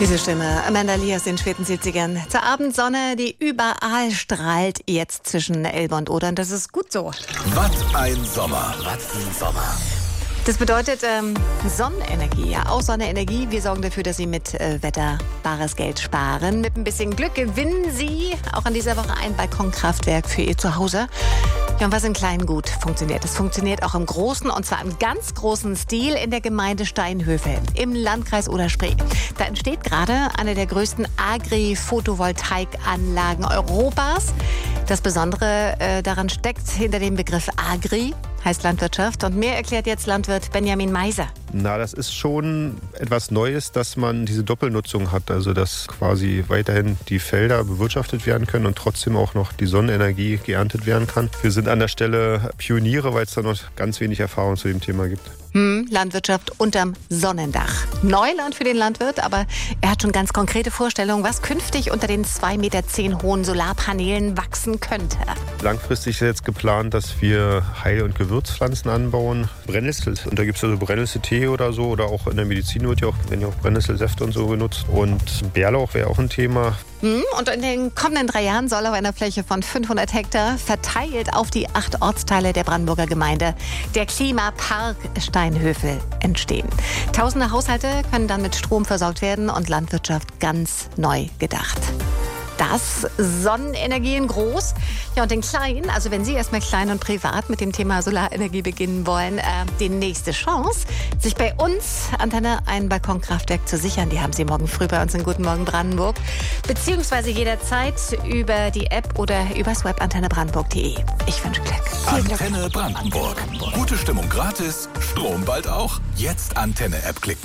Diese Stimme, Amanda Lee aus den späten 70ern. Zur Abendsonne, die überall strahlt, jetzt zwischen Elbe und Oder. Und das ist gut so. Was ein Sommer. Was ein Sommer. Das bedeutet Sonnenenergie, ja, auch Sonnenenergie. Wir sorgen dafür, dass Sie mit Wetter bares Geld sparen. Mit ein bisschen Glück gewinnen Sie auch an dieser Woche ein Balkonkraftwerk für Ihr Zuhause. Ja, und was im Kleinen gut funktioniert, das funktioniert auch im Großen, und zwar im ganz großen Stil in der Gemeinde Steinhöfe im Landkreis Oder-Spree. Da entsteht gerade eine der größten Agri-Photovoltaikanlagen Europas. Das Besondere daran steckt hinter dem Begriff Agri, heißt Landwirtschaft. Und mehr erklärt jetzt Landwirt Benjamin Meiser. Na, das ist schon etwas Neues, dass man diese Doppelnutzung hat. Also dass quasi weiterhin die Felder bewirtschaftet werden können und trotzdem auch noch die Sonnenenergie geerntet werden kann. Wir sind an der Stelle Pioniere, weil es da noch ganz wenig Erfahrung zu dem Thema gibt. Landwirtschaft unterm Sonnendach. Neuland für den Landwirt, aber er hat schon ganz konkrete Vorstellungen, was künftig unter den 2,10 Meter hohen Solarpanelen wachsen könnte. Langfristig ist jetzt geplant, dass wir Heil- und Gewürzpflanzen anbauen. Brennnessel, und da gibt es also Brennnesseltee oder so, oder auch in der Medizin werden ja auch Brennnesselsäfte und so benutzt. Und Bärlauch wäre auch ein Thema. Und in den kommenden 3 Jahren soll auf einer Fläche von 500 Hektar verteilt auf die 8 Ortsteile der Brandenburger Gemeinde der Klimapark Steinhöfe entstehen. Tausende Haushalte können dann mit Strom versorgt werden und Landwirtschaft ganz neu gedacht. Das Sonnenenergie in groß. Ja, und in klein, also wenn Sie erstmal klein und privat mit dem Thema Solarenergie beginnen wollen, die nächste Chance, sich bei uns, Antenne, ein Balkonkraftwerk zu sichern, die haben Sie morgen früh bei uns in Guten Morgen Brandenburg, beziehungsweise jederzeit über die App oder übers Web antennebrandenburg.de. Ich wünsche Glück. Antenne Brandenburg. Gute Stimmung gratis, Strom bald auch. Jetzt Antenne-App klicken.